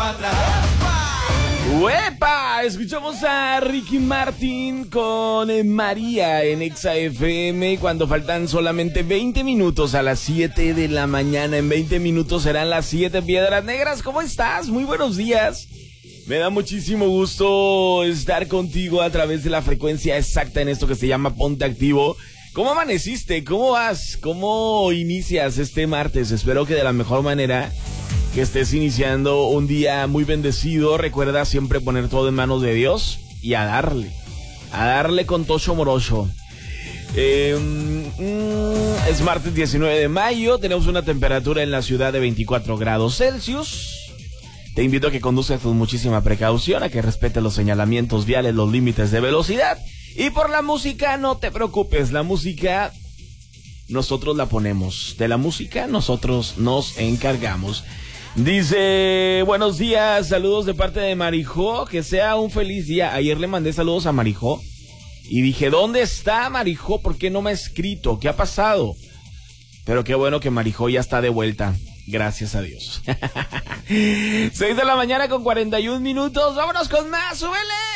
¡Uepa! Escuchamos a Ricky Martin con María en Exa FM cuando faltan solamente 20 minutos a las 7 de la mañana. En 20 minutos serán las 7 Piedras Negras. ¿Cómo estás? Muy buenos días. Me da muchísimo gusto estar contigo a través de la frecuencia exacta en esto que se llama Ponte Activo. ¿Cómo amaneciste? ¿Cómo vas? ¿Cómo inicias este martes? Espero que de la mejor manera, que estés iniciando un día muy bendecido. Recuerda siempre poner todo en manos de Dios y a darle con tocho morocho. Es martes 19 de mayo, tenemos una temperatura en la ciudad de 24 grados Celsius. Te invito a que conduzcas con muchísima precaución, a que respetes los señalamientos viales, los límites de velocidad. Y por la música, no te preocupes, la música nosotros la ponemos. De la música nosotros nos encargamos. Dice, buenos días, saludos de parte de Marijó, que sea un feliz día. Ayer le mandé saludos a Marijó y dije, ¿dónde está Marijó? ¿Por qué no me ha escrito? ¿Qué ha pasado? Pero qué bueno que Marijó ya está de vuelta. Gracias a Dios. 6 de la mañana con 41 minutos. Vámonos con más, súbele.